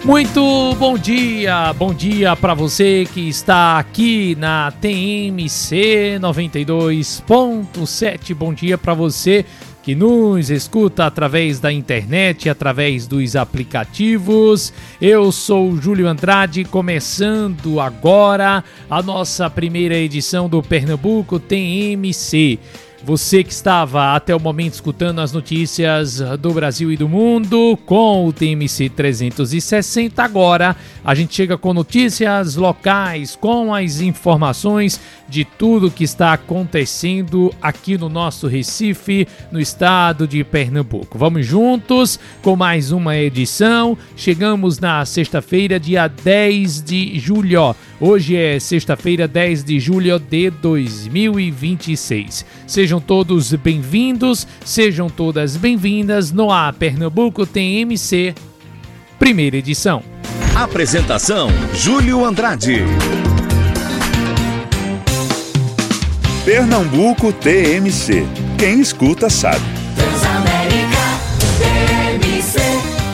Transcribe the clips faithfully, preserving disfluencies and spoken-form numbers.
Muito bom dia, bom dia para você que está aqui na T M C noventa e dois ponto sete, bom dia para você que nos escuta através da internet, através dos aplicativos. Eu sou o Júlio Andrade, começando agora a nossa primeira edição do Pernambuco T M C. Você que estava até o momento escutando as notícias do Brasil e do mundo com o T M C trezentos e sessenta, agora a gente chega com notícias locais, com as informações de tudo que está acontecendo aqui no nosso Recife, no estado de Pernambuco. Vamos juntos com mais uma edição. Chegamos na sexta-feira, dia dez de julho. Hoje é sexta-feira, dez de julho de dois mil e vinte e seis. Sejam todos bem-vindos, sejam todas bem-vindas no A Pernambuco T M C, primeira edição. Apresentação: Júlio Andrade. Pernambuco T M C. Quem escuta sabe. Transamérica T M C.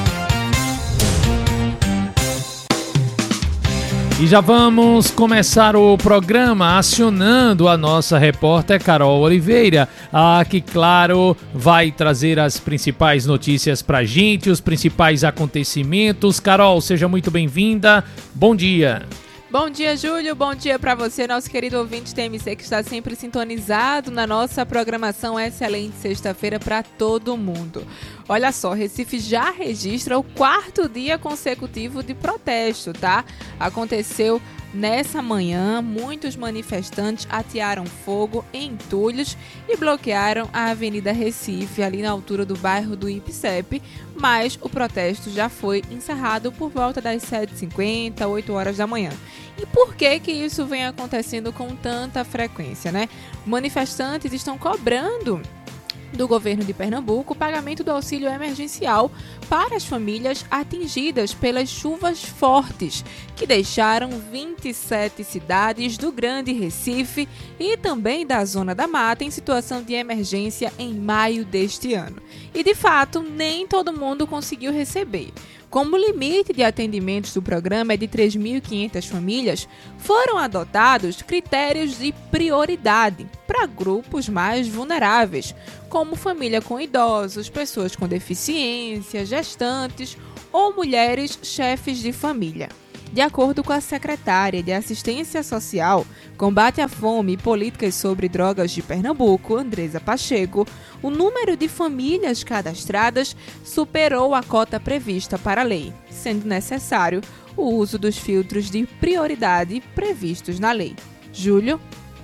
E já vamos começar o programa acionando a nossa repórter Carol Oliveira, a que, claro, vai trazer as principais notícias pra gente, os principais acontecimentos. Carol, seja muito bem-vinda. Bom dia. Bom dia, Júlio. Bom dia para você, nosso querido ouvinte T M C, que está sempre sintonizado na nossa programação. Excelente sexta-feira para todo mundo. Olha só, Recife já registra o quarto dia consecutivo de protesto, tá? Aconteceu nessa manhã, muitos manifestantes atearam fogo em entulhos e bloquearam a Avenida Recife, ali na altura do bairro do Ipicep, mas o protesto já foi encerrado por volta das sete e cinquenta, oito horas da manhã. E por que que isso vem acontecendo com tanta frequência, né? Manifestantes estão cobrando do governo de Pernambuco o pagamento do auxílio emergencial para as famílias atingidas pelas chuvas fortes, que deixaram vinte e sete cidades do Grande Recife e também da Zona da Mata em situação de emergência em maio deste ano. E, de fato, nem todo mundo conseguiu receber. Como o limite de atendimentos do programa é de três mil e quinhentas famílias, foram adotados critérios de prioridade para grupos mais vulneráveis, como família com idosos, pessoas com deficiência, gestantes ou mulheres chefes de família. De acordo com a secretária de Assistência Social, Combate à Fome e Políticas sobre Drogas de Pernambuco, Andresa Pacheco, o número de famílias cadastradas superou a cota prevista para a lei, sendo necessário o uso dos filtros de prioridade previstos na lei. Júlio?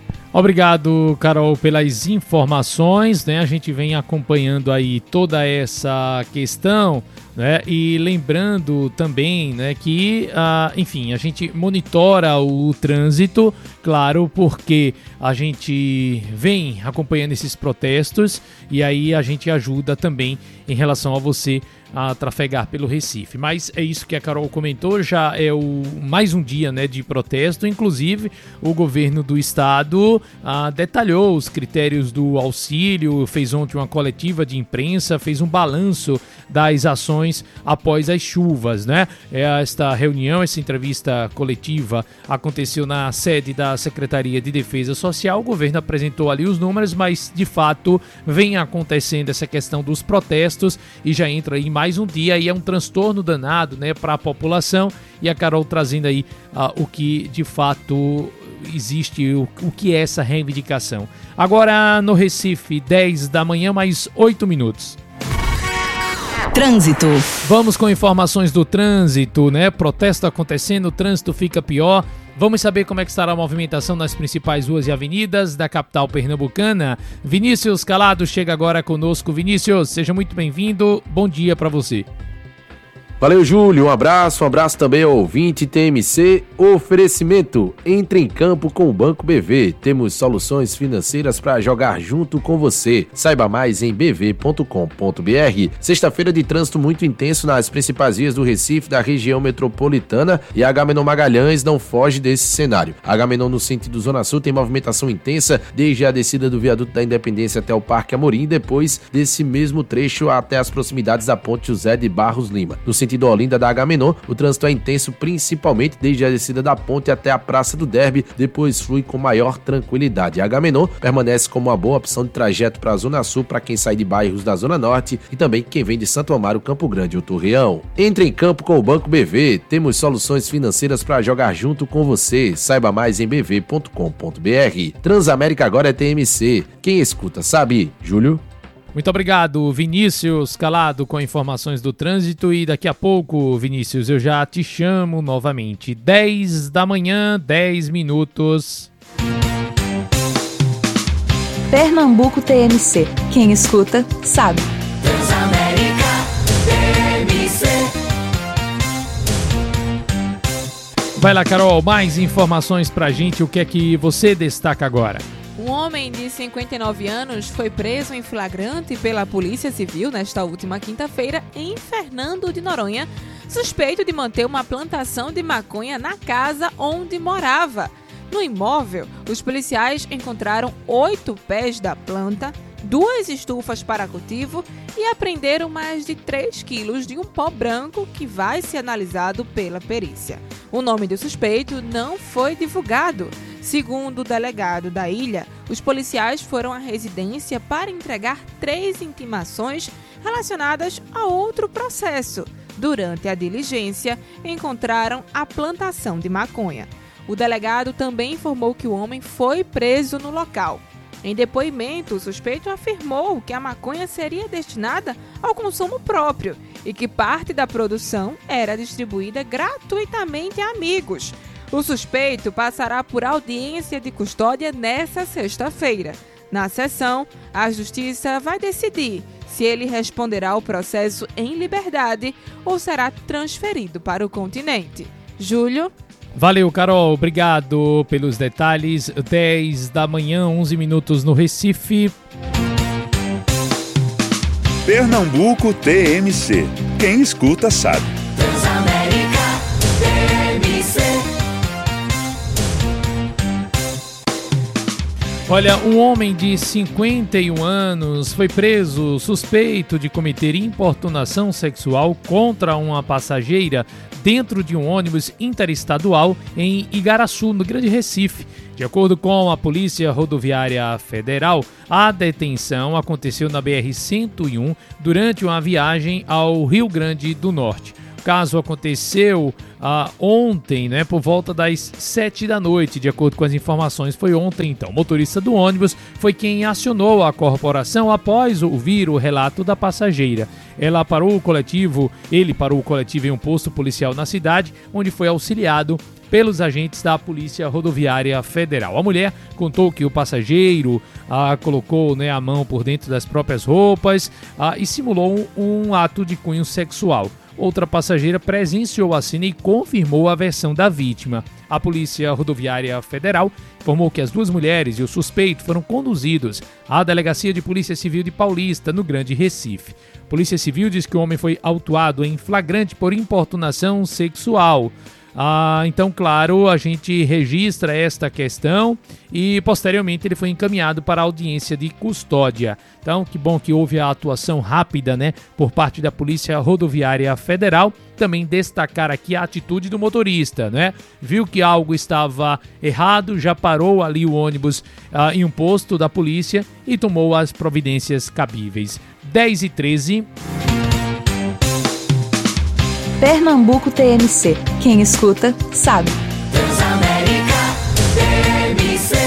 Obrigado, Carol, pelas informações, né? A gente vem acompanhando aí toda essa questão, né? E lembrando também, né, que, ah, enfim, a gente monitora o trânsito, claro, porque a gente vem acompanhando esses protestos e aí a gente ajuda também em relação a você a trafegar pelo Recife. Mas é isso que a Carol comentou, já é o, mais um dia, né, de protesto. Inclusive, o governo do estado ah, detalhou os critérios do auxílio, fez ontem uma coletiva de imprensa, fez um balanço das ações após as chuvas, né? Esta reunião, essa entrevista coletiva aconteceu na sede da Secretaria de Defesa Social. O governo apresentou ali os números, mas de fato vem acontecendo essa questão dos protestos e já entra aí mais um dia e é um transtorno danado, né, para a população. E a Carol trazendo aí uh, o que de fato existe, o, o que é essa reivindicação. Agora no Recife, dez da manhã, mais oito minutos. Trânsito. Vamos com informações do trânsito, né? Protesto acontecendo, o trânsito fica pior. Vamos saber como é que estará a movimentação nas principais ruas e avenidas da capital pernambucana. Vinícius Calado chega agora conosco. Vinícius, seja muito bem-vindo. Bom dia para você. Valeu, Júlio. Um abraço, um abraço também ao ouvinte T M C. Oferecimento: entre em campo com o Banco B V. Temos soluções financeiras para jogar junto com você. Saiba mais em b v ponto com ponto b r. Sexta-feira de trânsito muito intenso nas principais vias do Recife, da região metropolitana, e a Agamenon Magalhães não foge desse cenário. A Agamenon no sentido Zona Sul tem movimentação intensa desde a descida do viaduto da Independência até o Parque Amorim, depois desse mesmo trecho até as proximidades da Ponte José de Barros Lima. No sentido sentido Olinda da Agamenon, o trânsito é intenso principalmente desde a descida da ponte até a Praça do Derby, depois flui com maior tranquilidade. A Agamenon permanece como uma boa opção de trajeto para a Zona Sul para quem sai de bairros da Zona Norte e também quem vem de Santo Amaro, Campo Grande ou Torreão. Entre em campo com o Banco B V, temos soluções financeiras para jogar junto com você. Saiba mais em b v ponto com ponto b r. Transamérica agora é T M C. Quem escuta sabe. Júlio? Muito obrigado, Vinícius Calado, com informações do trânsito. E daqui a pouco, Vinícius, eu já te chamo novamente. dez da manhã, dez minutos. Pernambuco T M C. Quem escuta, sabe. Transamérica T M C. Vai lá, Carol, mais informações pra gente. O que é que você destaca agora? Um homem de cinquenta e nove anos foi preso em flagrante pela Polícia Civil nesta última quinta-feira em Fernando de Noronha, suspeito de manter uma plantação de maconha na casa onde morava. No imóvel, os policiais encontraram oito pés da planta, duas estufas para cultivo e apreenderam mais de três quilos de um pó branco que vai ser analisado pela perícia. O nome do suspeito não foi divulgado. Segundo o delegado da ilha, os policiais foram à residência para entregar três intimações relacionadas a outro processo. Durante a diligência, encontraram a plantação de maconha. O delegado também informou que o homem foi preso no local. Em depoimento, o suspeito afirmou que a maconha seria destinada ao consumo próprio e que parte da produção era distribuída gratuitamente a amigos. O suspeito passará por audiência de custódia nesta sexta-feira. Na sessão, a Justiça vai decidir se ele responderá ao processo em liberdade ou será transferido para o continente. Júlio? Valeu, Carol. Obrigado pelos detalhes. dez da manhã, onze minutos no Recife. Pernambuco T M C. Quem escuta sabe. Transamérica T M C. Olha, um homem de cinquenta e um anos foi preso suspeito de cometer importunação sexual contra uma passageira dentro de um ônibus interestadual em Igaraçu, no Grande Recife. De acordo com a Polícia Rodoviária Federal, a detenção aconteceu na B R cento e um durante uma viagem ao Rio Grande do Norte. O caso aconteceu ah, ontem, né, por volta das sete da noite, de acordo com as informações. Foi ontem, então. O motorista do ônibus foi quem acionou a corporação após ouvir o relato da passageira. Ela parou o coletivo, ele parou o coletivo em um posto policial na cidade, onde foi auxiliado pelos agentes da Polícia Rodoviária Federal. A mulher contou que o passageiro ah, colocou, né, a mão por dentro das próprias roupas ah, e simulou um, um ato de cunho sexual. Outra passageira presenciou a cena e confirmou a versão da vítima. A Polícia Rodoviária Federal informou que as duas mulheres e o suspeito foram conduzidos à Delegacia de Polícia Civil de Paulista, no Grande Recife. A Polícia Civil diz que o homem foi autuado em flagrante por importunação sexual. Ah, então, claro, a gente registra esta questão e posteriormente ele foi encaminhado para a audiência de custódia. Então, que bom que houve a atuação rápida, né, por parte da Polícia Rodoviária Federal. Também destacar aqui a atitude do motorista, né? Viu que algo estava errado, já parou ali o ônibus ah, em um posto da polícia e tomou as providências cabíveis. dez e treze. Pernambuco T M C. Quem escuta, sabe. Transamérica T M C.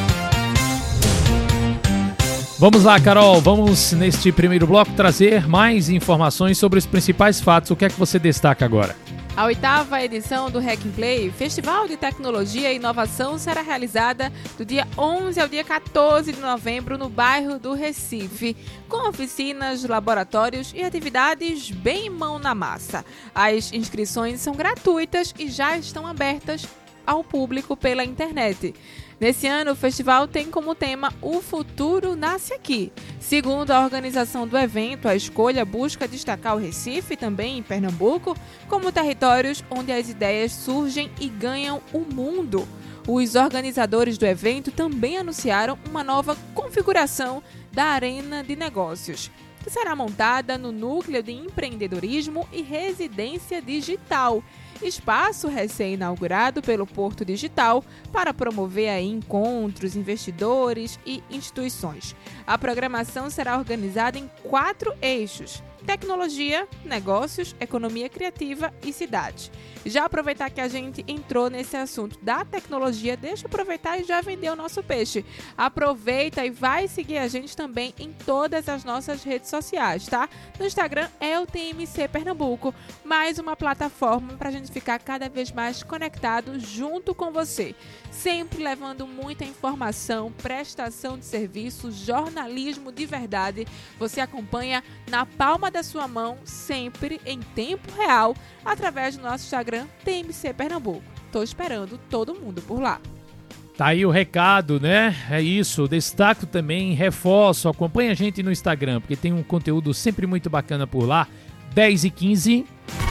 Vamos lá, Carol. Vamos, neste primeiro bloco, trazer mais informações sobre os principais fatos. O que é que você destaca agora? A oitava edição do Hack and Play, Festival de Tecnologia e Inovação, será realizada do dia onze ao dia quatorze de novembro no bairro do Recife, com oficinas, laboratórios e atividades bem mão na massa. As inscrições são gratuitas e já estão abertas ao público pela internet. Nesse ano, o festival tem como tema O Futuro Nasce Aqui. Segundo a organização do evento, a escolha busca destacar o Recife, também em Pernambuco, como territórios onde as ideias surgem e ganham o mundo. Os organizadores do evento também anunciaram uma nova configuração da Arena de Negócios. que será montada no Núcleo de Empreendedorismo e Residência Digital, espaço recém-inaugurado pelo Porto Digital para promover aí encontros, investidores e instituições. A programação será organizada em quatro eixos: tecnologia, negócios, economia criativa e cidade. Já aproveitar que a gente entrou nesse assunto da tecnologia, deixa eu aproveitar e já vender o nosso peixe. Aproveita e vai seguir a gente também em todas as nossas redes sociais, tá? No Instagram é o T M C Pernambuco, mais uma plataforma para a gente ficar cada vez mais conectado junto com você. Sempre levando muita informação, prestação de serviço, jornalismo de verdade. Você acompanha na palma da sua mão, sempre em tempo real, através do nosso Instagram T M C Pernambuco. Tô esperando todo mundo por lá. Tá aí o recado, né? É isso. Destaco também, reforço, acompanha a gente no Instagram, porque tem um conteúdo sempre muito bacana por lá. dez e quinze.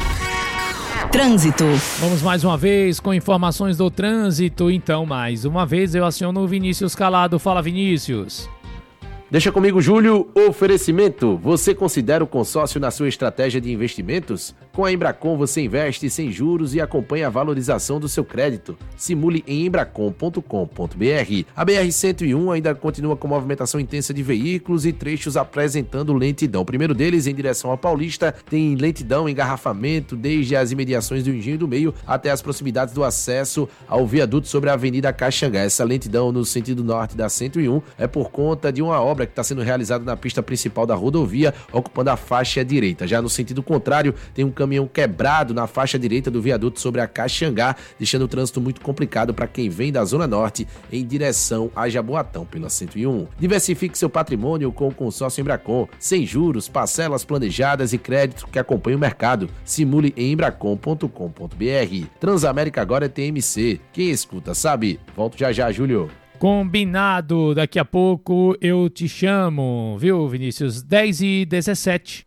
Trânsito. Vamos mais uma vez com informações do trânsito. Então, mais uma vez eu aciono o Vinícius Calado. Fala, Vinícius. Deixa comigo, Júlio. Oferecimento. Você considera o consórcio na sua estratégia de investimentos? Com a Embracon você investe sem juros e acompanha a valorização do seu crédito. Simule em embracon ponto com ponto b r. A B R cento e um ainda continua com movimentação intensa de veículos e trechos apresentando lentidão. O primeiro deles, em direção à Paulista, tem lentidão, engarrafamento desde as imediações do Engenho do Meio até as proximidades do acesso ao viaduto sobre a Avenida Caxangá. Essa lentidão no sentido norte da cento e um é por conta de uma obra que está sendo realizada na pista principal da rodovia, ocupando a faixa direita. Já no sentido contrário, tem um caminhão quebrado na faixa direita do viaduto sobre a Caxangá, deixando o trânsito muito complicado para quem vem da Zona Norte em direção a Jaboatão pela cento e um. Diversifique seu patrimônio com o consórcio Embracon, sem juros, parcelas planejadas e crédito que acompanha o mercado. Simule em embracon ponto com ponto b r. Transamérica agora é T M C. Quem escuta sabe. Volto já já, Júlio. Combinado, daqui a pouco eu te chamo, viu, Vinícius? dez e dezessete.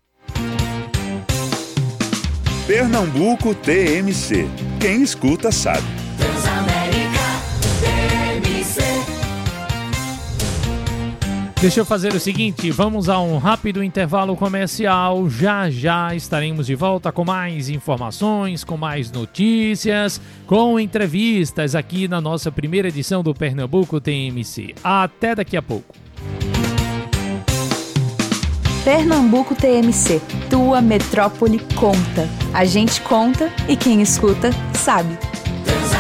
Pernambuco T M C. Quem escuta sabe. Transamérica T M C. Deixa eu fazer o seguinte, vamos a um rápido intervalo comercial. Já já estaremos de volta com mais informações, com mais notícias, com entrevistas aqui na nossa primeira edição do Pernambuco T M C. Até daqui a pouco. Pernambuco T M C, tua metrópole conta. A gente conta e quem escuta sabe.